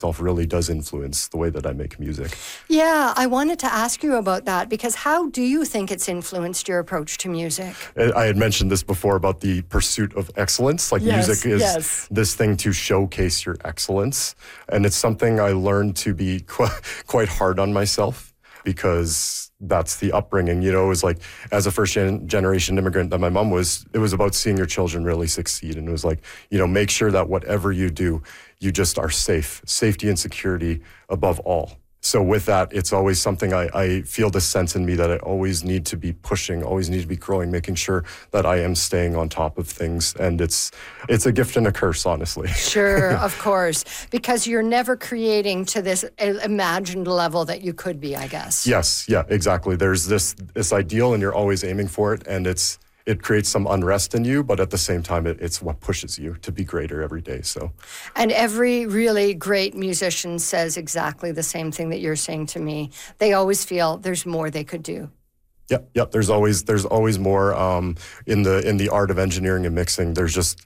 really does influence the way that I make music. Yeah, I wanted to ask you about that because how do you think it's influenced your approach to music? I had mentioned this before about the pursuit of excellence. Like music is this thing to showcase your excellence. And it's something I learned to be quite hard on myself because that's the upbringing. You know, it was like, as a first generation immigrant that my mom was, it was about seeing your children really succeed. And it was like, you know, make sure that whatever you do, you just are safe. Safety and security above all. So with that, it's always something I feel this sense in me that I always need to be pushing, always need to be growing, making sure that I am staying on top of things. And it's a gift and a curse, honestly. Sure, of course, because you're never creating to this imagined level that you could be, I guess. Yes, yeah, exactly. There's this ideal and you're always aiming for it, and it creates some unrest in you, but at the same time, it's what pushes you to be greater every day. So, and every really great musician says exactly the same thing that you're saying to me. They always feel there's more they could do. Yep. There's always more in the art of engineering and mixing. There's just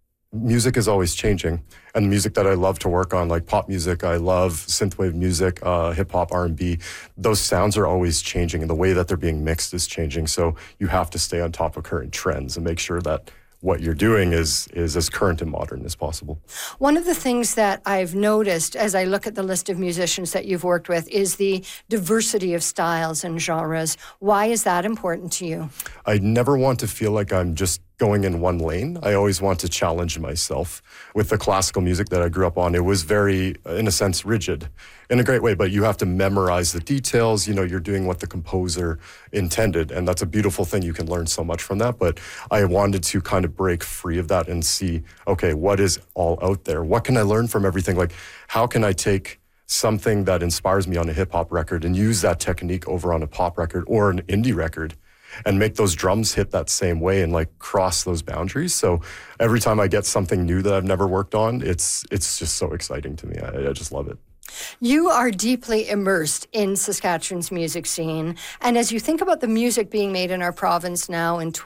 music is always changing, and music that I love to work on, like pop music, I love synthwave music, hip hop, R&B. Those sounds are always changing, and the way that they're being mixed is changing. So you have to stay on top of current trends and make sure that what you're doing is as current and modern as possible. One of the things that I've noticed as I look at the list of musicians that you've worked with is the diversity of styles and genres. Why is that important to you? I never want to feel like I'm just going in one lane. I always want to challenge myself. With the classical music that I grew up on, it was very, in a sense, rigid in a great way, but you have to memorize the details. You know, you're doing what the composer intended, and that's a beautiful thing. You can learn so much from that, but I wanted to kind of break free of that and see, okay, what is all out there? What can I learn from everything? Like, how can I take something that inspires me on a hip hop record and use that technique over on a pop record or an indie record and make those drums hit that same way and like cross those boundaries? So every time I get something new that I've never worked on, it's just so exciting to me. I just love it. You are deeply immersed in Saskatchewan's music scene. And as you think about the music being made in our province now in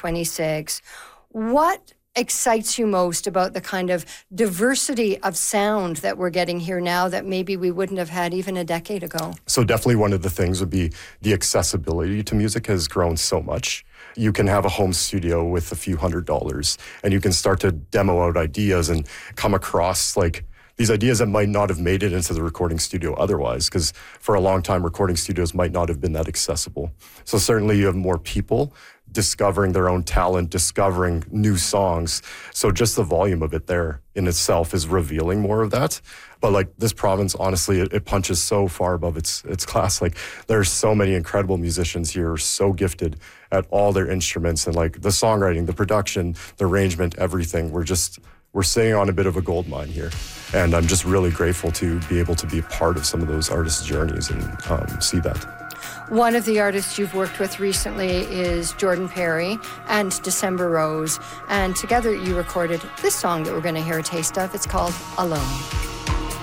2026, what excites you most about the kind of diversity of sound that we're getting here now that maybe we wouldn't have had even a decade ago? So definitely one of the things would be the accessibility to music has grown so much. You can have a home studio with a few $100s and you can start to demo out ideas and come across like these ideas that might not have made it into the recording studio otherwise, because for a long time, recording studios might not have been that accessible. So certainly you have more people discovering their own talent, discovering new songs. So just the volume of it there in itself is revealing more of that. But like this province, honestly, it punches so far above its class. Like there's so many incredible musicians here, so gifted at all their instruments and like the songwriting, the production, the arrangement, everything. We're sitting on a bit of a gold mine here. And I'm just really grateful to be able to be a part of some of those artists' journeys and see that. One of the artists you've worked with recently is Jordan Perry and December Rose. And together you recorded this song that we're going to hear a taste of. It's called Alone.